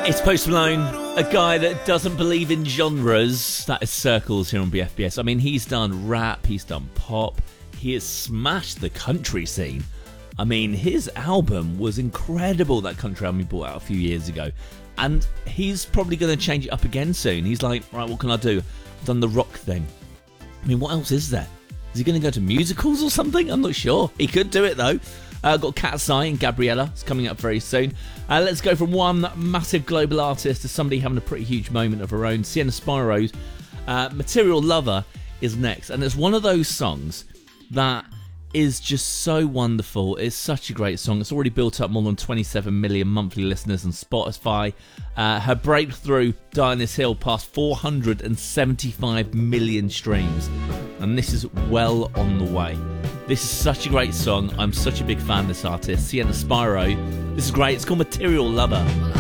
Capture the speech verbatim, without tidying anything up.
It's Post Malone, a guy that doesn't believe in genres. That is Circles here on B F B S. I mean, he's done rap, he's done pop, he has smashed the country scene. I mean, his album was incredible, that country album he brought out a few years ago. And he's probably going to change it up again soon. He's like, right, what can I do? I've done the rock thing. I mean, what else is there? Is he going to go to musicals or something? I'm not sure. He could do it, though. Uh, got Cat's Eye and Gabriella. It's coming up very soon. Uh, let's go from one massive global artist to somebody having a pretty huge moment of her own. Sienna Spiro's uh, Material Lover is next. And it's one of those songs that is just so wonderful. It's such a great song. It's already built up more than twenty-seven million monthly listeners on Spotify. Uh, her breakthrough, Die on This Hill, passed four hundred seventy-five million streams. And this is well on the way. This is such a great song. I'm such a big fan of this artist, Sienna Spiro. This is great. It's called Material Lover.